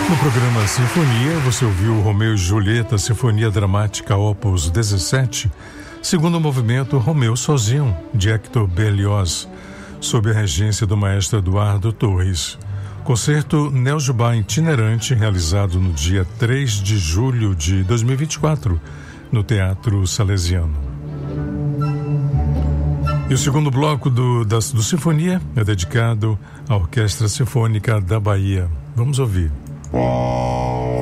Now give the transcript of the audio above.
No programa Sinfonia, você ouviu Romeu e Julieta, Sinfonia Dramática Opus 17, segundo movimento Romeu Sozinho, de Hector Berlioz, sob a regência do maestro Eduardo Torres. Concerto Neo Jubá itinerante, realizado no dia 3 de julho de 2024, no Teatro Salesiano. E o segundo bloco do Sinfonia é dedicado à Orquestra Sinfônica da Bahia. Vamos ouvir.